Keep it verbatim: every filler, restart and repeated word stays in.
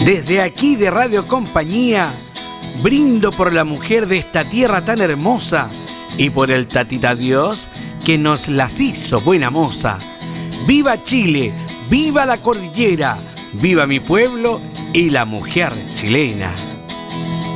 Desde aquí de Radio Compañía, brindo por la mujer de esta tierra tan hermosa y por el tatita Dios que nos las hizo buena moza. ¡Viva Chile! ¡Viva la cordillera! ¡Viva mi pueblo y la mujer chilena!